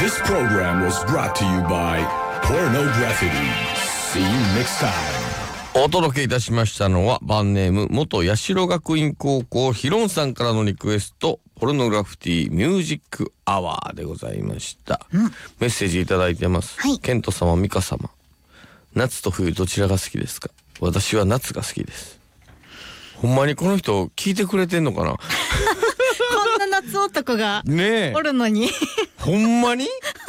This program was brought to you by Pornography. See you next time. お届けいたしましたのはバンネーム元八代学院高校ヒロンさんからのリクエスト、ポルノグラフィティミュージックアワーでございました、メッセージいただいてます、ケント様、ミカ様、夏と冬どちらが好きですか？私は夏が好きです。ほんまにこの人聞いてくれてんのかなこんな夏男がねえおるのにほんまに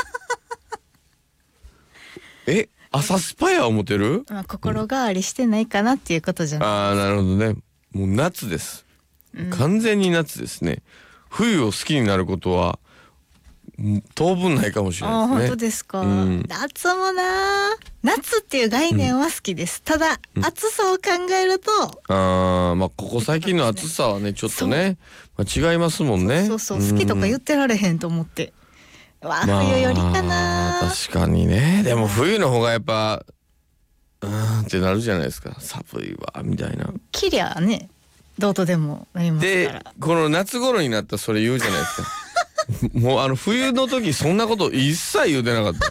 朝スパや思ってる？ 心変わりしてないかなっていうことじゃないですか。 ああ、なるほどね。もう夏です、完全に夏ですね。冬を好きになることは当分ないかもしれないですね。 本当ですか、夏もな、夏っていう概念は好きです、ただ、暑さを考えるとまあここ最近の暑さはねちょっとね、違いますもんね。 そう好きとか言ってられへんと思って、冬よりかな。 確かにね。でも冬の方がやっぱってなるじゃないですか。寒いわみたいな。 きりゃねどうとでもなりますから。 でこの夏頃になったらそれ言うじゃないですかもう冬の時そんなこと一切言うてなかった。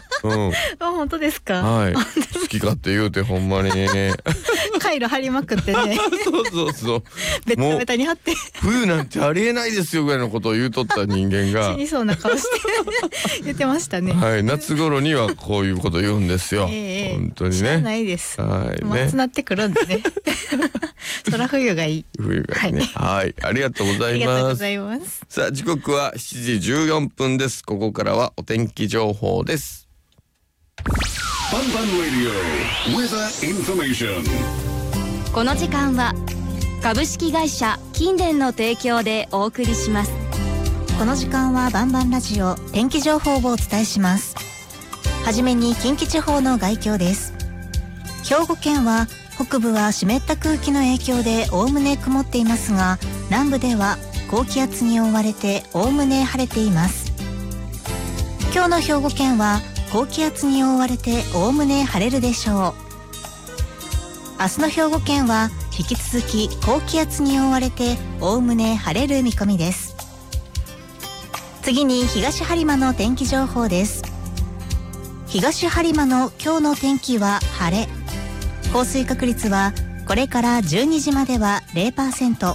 本当ですか？ はい好き勝手言うてほんまにカイロ貼りまくってねそうベタベタに貼って冬なんてありえないですよぐらいのことを言うとった人間が死にそうな顔して言ってましたね。 夏頃にはこういうこと言うんですよ、本当にね。知らないです、 もう暑なってくるんでねそら冬がいい。 冬がいいね。ありがとうございます。 ありがとうございます。 さあ時刻は7時14分です。ここからはお天気情報です。 バンバンラディオ Weather Information。 この時間は株式会社キンデンの提供でお送りします。 この時間はバンバンラジオ天気情報をお伝えします。はじめに近畿地方の概況です。兵庫県は北部は湿った空気の影響でおおむね曇っていますが、南部では高気圧に覆われておおむね晴れています。今日の兵庫県は高気圧に覆われておおむね晴れるでしょう。明日の兵庫県は引き続き高気圧に覆われておおむね晴れる見込みです。次に東播磨の天気情報です。東播磨の今日の天気は晴れ、降水確率はこれから12時までは 0%、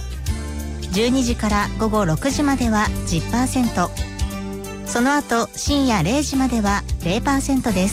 12時から午後6時までは 10%、 その後深夜0時までは 0% です。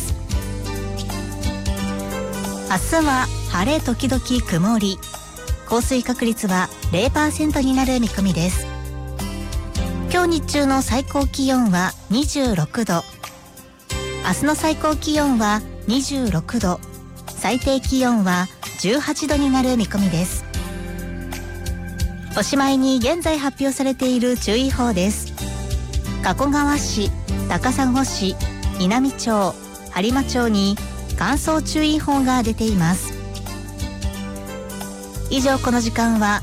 明日は晴れ時々曇り、降水確率は 0% になる見込みです。今日日中の最高気温は26度、明日の最高気温は26度、最低気温は18度になる見込みです。おしまいに現在発表されている注意報です。加古川市、高砂市、稲美町、播磨町に乾燥注意報が出ています。以上この時間は